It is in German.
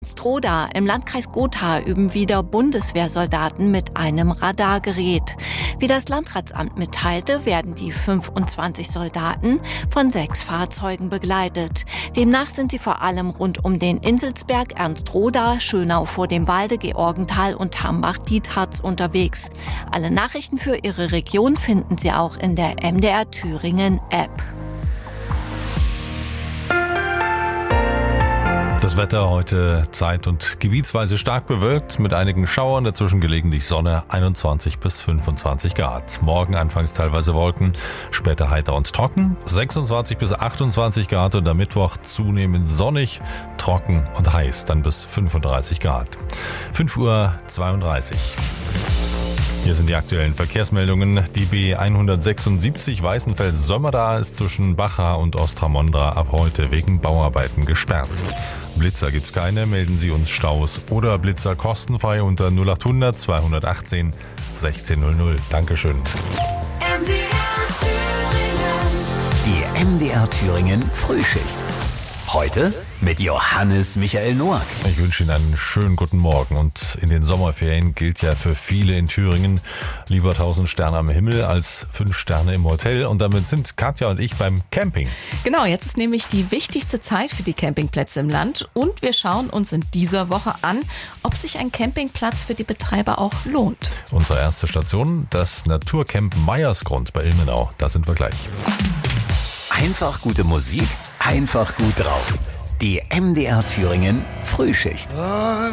Ernst-Roda im Landkreis Gotha üben wieder Bundeswehrsoldaten mit einem Radargerät. Wie das Landratsamt mitteilte, werden die 25 Soldaten von 6 Fahrzeugen begleitet. Demnach sind sie vor allem rund um den Inselsberg, Ernst-Roda, Schönau vor dem Walde, Georgenthal und Hambach-Dietharz unterwegs. Alle Nachrichten für Ihre Region finden Sie auch in der MDR Thüringen App. Das Wetter heute zeit- und gebietsweise stark bewölkt, mit einigen Schauern, dazwischen gelegentlich Sonne, 21 bis 25 Grad. Morgen anfangs teilweise Wolken, später heiter und trocken, 26 bis 28 Grad und am Mittwoch zunehmend sonnig, trocken und heiß, dann bis 35 Grad. 5:32 Uhr. Hier sind die aktuellen Verkehrsmeldungen. Die B176 Weißenfels-Sömmerda ist zwischen Bacha und Ostramondra ab heute wegen Bauarbeiten gesperrt. Blitzer gibt's keine, melden Sie uns Staus oder Blitzer kostenfrei unter 0800 218 1600. Dankeschön. Die MDR Thüringen Frühschicht. Heute mit Johannes Michael Noack. Ich wünsche Ihnen einen schönen guten Morgen. Und in den Sommerferien gilt ja für viele in Thüringen lieber 1000 Sterne am Himmel als 5 Sterne im Hotel. Und damit sind Katja und ich beim Camping. Genau, jetzt ist nämlich die wichtigste Zeit für die Campingplätze im Land. Und wir schauen uns in dieser Woche an, ob sich ein Campingplatz für die Betreiber auch lohnt. Unsere erste Station, das Naturcamp Meiersgrund bei Ilmenau. Da sind wir gleich. Einfach gute Musik, einfach gut drauf. Die MDR Thüringen Frühschicht.